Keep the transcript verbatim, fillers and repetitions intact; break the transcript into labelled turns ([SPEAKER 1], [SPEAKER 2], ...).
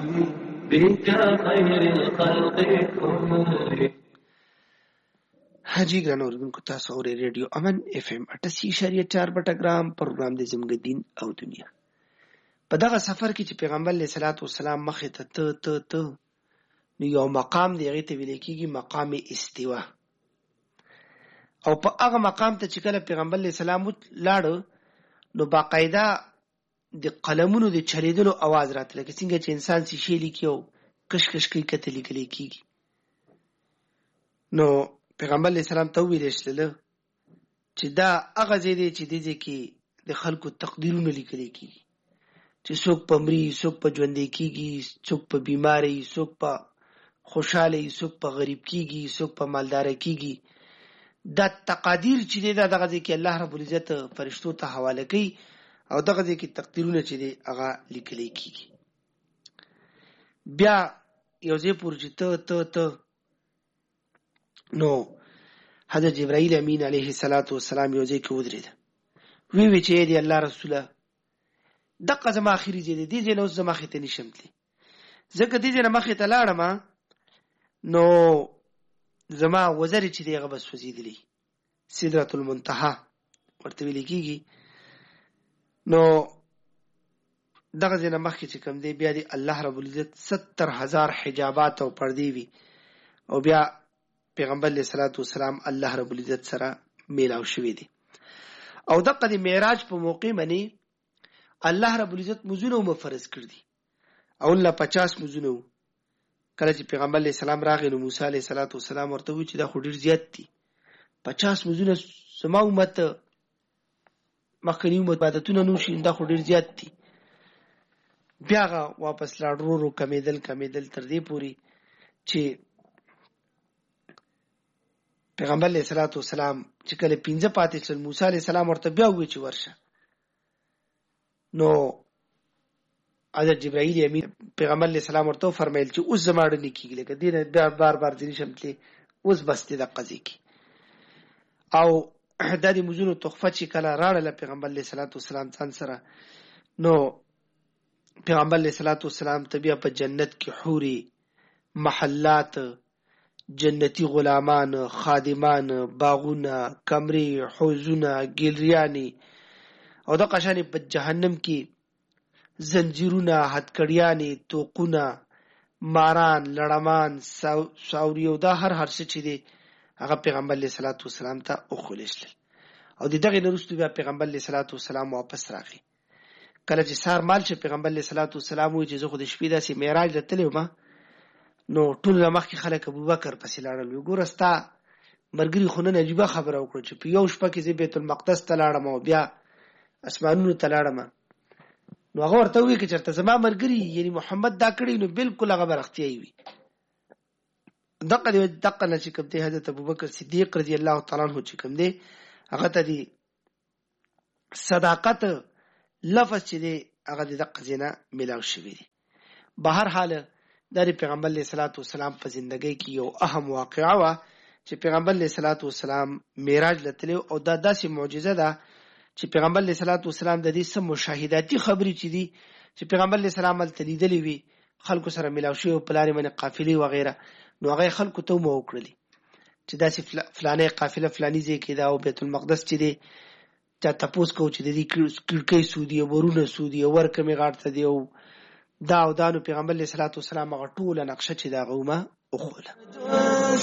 [SPEAKER 1] بك خير الخلق كلهم.
[SPEAKER 2] حاجی ګران اوریدونکو تاسو اورئ ریډیو امن اف ام اٹھاسی اشاریه چار بټګرام پروګرام د زموږ دین او دنیا. په دغه سفر کې چې پیغمبر علیه الصلاۃ والسلام مخې ته ته ته ته نو یو مقام دی هغې ته ویل کېږي مقام استوا. او په هغه مقام ته چې کله پیغمبر علیه السلام لاړه نو باقاعده د قلمونو د چلیدلو اواز راته لکه څنګه چې انسان شیشې لیکي او کش کش کوي کته لیکل کېږي. نو پیغمبر علیه السلام ته وویل شول چې دا هغه ځای دی چې دې ځای کې د خلکو تقدیرونه لیکل کېږي چې څوک په مري، څوک په ژوندی کېږي، څوک په بیماري، څوک په خوشحالي، څوک په غریب کېږي، څوک په مالداره کېږي. دا تقادیر چې دی دا دغه ځای کې الله رب العزت فرشتو ته حواله کوي او دغه ځای کې تقدیرونه چې دی هغه لیکل کېږي. بیا یو ځای پورې چې ته ته ته نو حضرت جبرائیل امین علیه السلام یو ځای کې ودرېده. وی وی چې دی الله رسوله دغه زما اخري ځای دی، دې ځای نه اوس زه مخې ته نشم تللی، ځکه دې ځای نه مخې ته لاړم نو زما وزرې چې دی هغه به سوځېدلي، سدرة المنتهى ورته ویل کېږي. نو دغه ځای نه مخکې چې کوم دی بیا دی الله رب العزت ستر هزار حجابات او پردې وي او بیا پیغمبر علیه الصلاۃ والسلام الله رب العزت سره میلاو شوی دی. او دغه د معراج په موقع باندې الله رب العزت مزونه مفرض کړ دي او الله پچاس مزونه. کله چې پیغمبر علیه السلام راغی نو موسی علیه السلام ورته وی چې دا خو ډیر زیات دي، پچاس مزونه سما امت مخکنی امت عبادتونه نوشي، دا خو ډیر زیات دي. بیا واپس لاړ، ورو ورو کمیدل کمیدل تر دې پوري چې پیغمبر علیه السلام چې کله پنځه پاتې شول موسی علیه السلام ورته بیا ووی چې ورشه. نو حضرت جبرائیل امین پیغمبر علیه السلام ورته فرمایل چې اوس زما ډنې کېږي لکه دې نه بیا بار بار ځینې شم تللی، اوس بس دې د قضې کې. او دا د مزونو تحفه چې کله راړله پیغمبر علیه السلام ځان سره نو پیغمبر علیه السلام ته بیا په جنت کې حوري، محلات، جنتی غلامان، خادمان، باغونه، کمرې، حوضونه، ګیلریانې او د قشانې په جهنم کې زنجیرونه، هتکړیانې، توقونه، ماران، لړمان، ساوري او دا هر هر څه چې دی هغه پیغمبر علیه السلام ته وښودل شول. او د دغې نه وروسته بیا پیغمبر علیه السلام واپس راغی. کله چې سهار مال شو پیغمبر علیه السلام وایي چې زه خو د شپې داسې معراج ته تللی وم نو ټول نه مخکې خلک ابوبکر پسې لاړل. وی ګوره ستا ملګري خو نن عجیبه خبره وکړه چې په یو شپه کې زه بیت المقدس ته لاړم او بیا اسمانونو ته لاړم. نو هغه ورته ووایي که چېرته زما ملګري یعنې محمد دا کړی نو بلکل هغه به رښتیایي وي. دقه دی دقه نه چې کوم دی حضرت ابوبکر صدیق رضی الله تعالی عنه چې کوم دی هغه ته دی صداقت لفظ چې دی هغه د دقه ځای نه میلاو شوی دی. بهر حال دا د پیغمبر علیه السلام په زندګۍ کې یو اهم واقعه وه چې پیغمبر علیه السلام معراج له تللی او دا داسې معجزه ده چې پیغمبر علیه السلام د دې څه مشاهداتي خبرې چې دي چې پیغمبر علیه السلام هلته لیدلې وي، خلکو سره میلاو شوي په لارې باندې قافلې وغیره، نو هغه یې خلکو ته هم وکړلې چې داسې فلانۍ قافله فلاني ځای کې ده او بیت المقدس چې دی چا تپوس کوو چې د دې کړکۍ سودي او ورونه سودي او ور کمې غاړ ته دی او دا او دا. نو پیغمبر علیه السلام هغه ټوله نقشه چې د هغه ومه وښوله.